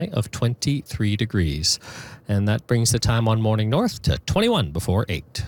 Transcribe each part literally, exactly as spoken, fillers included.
of twenty-three degrees. And that brings the time on Morning North to twenty-one before eight.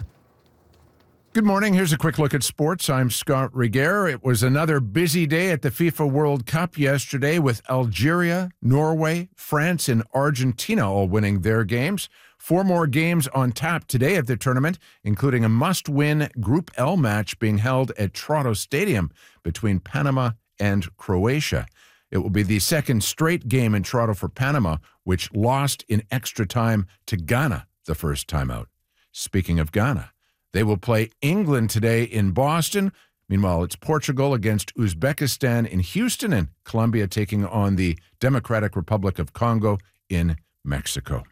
Good morning. Here's a quick look at sports. I'm Scott Regehr. It was another busy day at the FIFA World Cup yesterday with Algeria, Norway, France, and Argentina all winning their games. Four more games on tap today at the tournament, including a must-win Group L match being held at Toronto Stadium between Panama and Croatia. It will be the second straight game in Toronto for Panama, which lost in extra time to Ghana the first time out. Speaking of Ghana, they will play England today in Boston. Meanwhile, it's Portugal against Uzbekistan in Houston and Colombia taking on the Democratic Republic of Congo in Mexico.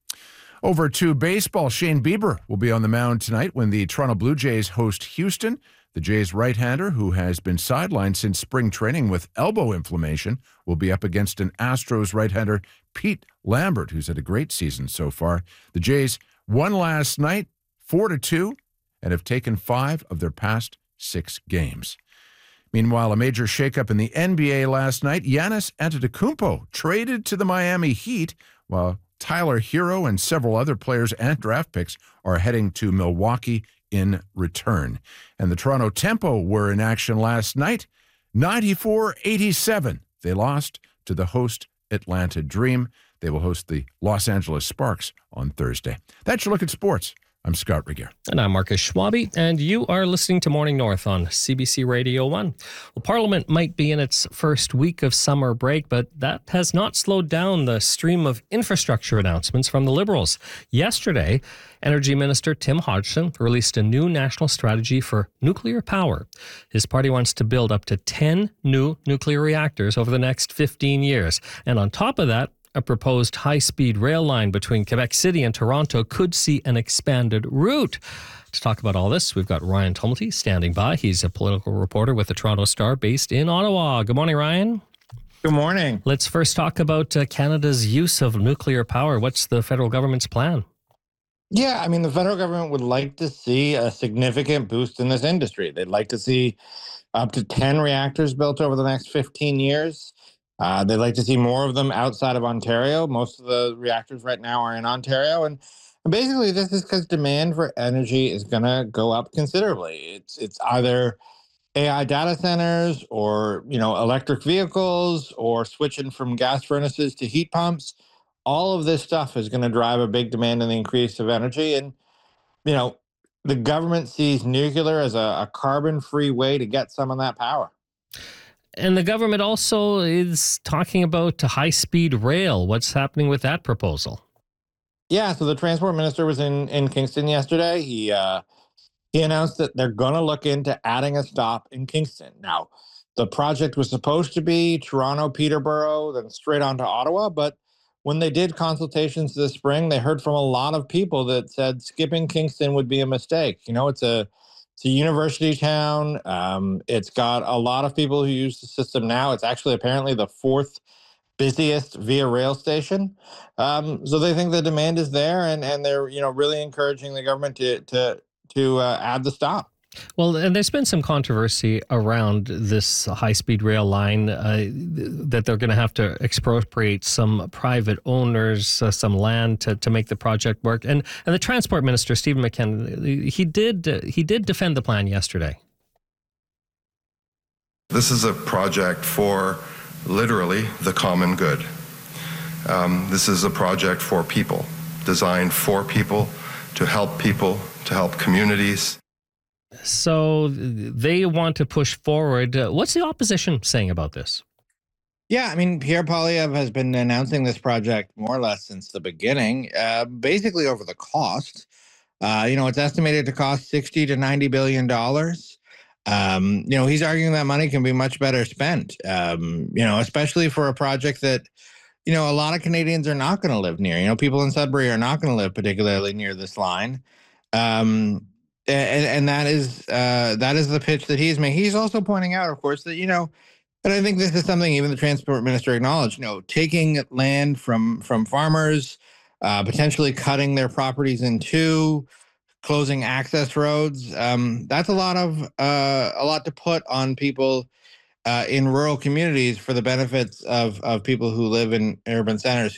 Over to baseball, Shane Bieber will be on the mound tonight when the Toronto Blue Jays host Houston. The Jays right-hander, who has been sidelined since spring training with elbow inflammation, will be up against an Astros right-hander, Pete Lambert, who's had a great season so far. The Jays won last night, four to two, and have taken five of their past six games. Meanwhile, a major shakeup in the N B A last night. Giannis Antetokounmpo traded to the Miami Heat, while Tyler Hero and several other players and draft picks are heading to Milwaukee in return. And the Toronto Tempo were in action last night, ninety-four eighty-seven. They lost to the host Atlanta Dream. They will host the Los Angeles Sparks on Thursday. That's your look at sports. I'm Scott Regehr. And I'm Marcus Schwabe, and you are listening to Morning North on C B C Radio one. Well, Parliament might be in its first week of summer break, but that has not slowed down the stream of infrastructure announcements from the Liberals. Yesterday, Energy Minister Tim Hodgson released a new national strategy for nuclear power. His party wants to build up to ten new nuclear reactors over the next fifteen years. And on top of that, a proposed high-speed rail line between Quebec City and Toronto could see an expanded route. To talk about all this, we've got Ryan Tumulty standing by. He's a political reporter with the Toronto Star based in Ottawa. Good morning, Ryan. Good morning. Let's first talk about uh, Canada's use of nuclear power. What's the federal government's plan? Yeah, I mean, the federal government would like to see a significant boost in this industry. They'd like to see up to ten reactors built over the next fifteen years. Uh, they'd like to see more of them outside of Ontario. Most of the reactors right now are in Ontario. And basically, this is because demand for energy is going to go up considerably. It's it's either A I data centers or, you know, electric vehicles or switching from gas furnaces to heat pumps. All of this stuff is going to drive a big demand in the increase of energy. And, you know, the government sees nuclear as a, a carbon-free way to get some of that power. And the government also is talking about high-speed rail. What's happening with that proposal? Yeah, so the transport minister was in, in Kingston yesterday. He uh, he announced that they're going to look into adding a stop in Kingston. Now, the project was supposed to be Toronto, Peterborough, then straight on to Ottawa. But when they did consultations this spring, they heard from a lot of people that said skipping Kingston would be a mistake. You know, it's a It's a university town. Um, it's got a lot of people who use the system now. It's actually apparently the fourth busiest via rail station. Um, so they think the demand is there, and, and they're you know really encouraging the government to to to uh, add the stop. Well, and there's been some controversy around this high-speed rail line uh, that they're going to have to expropriate some private owners, uh, some land to, to make the project work. And and the transport minister, Stephen McKenna, he did uh, he did defend the plan yesterday. This is a project for literally the common good. Um, this is a project for people, designed for people, to help people, to help communities. So they want to push forward. Uh, what's the opposition saying about this? Yeah, I mean, Pierre Poilievre has been announcing this project more or less since the beginning, uh, basically over the cost. Uh, you know, it's estimated to cost sixty to ninety billion dollars. Um, you know, he's arguing that money can be much better spent, um, you know, especially for a project that, you know, a lot of Canadians are not going to live near. You know, people in Sudbury are not going to live particularly near this line. Um And, and that is uh, that is the pitch that he's making. He's also pointing out, of course, that, you know, and I think this is something even the transport minister acknowledged, you know, taking land from from farmers, uh, potentially cutting their properties in two, closing access roads. Um, that's a lot of uh, a lot to put on people uh, in rural communities for the benefits of, of people who live in urban centers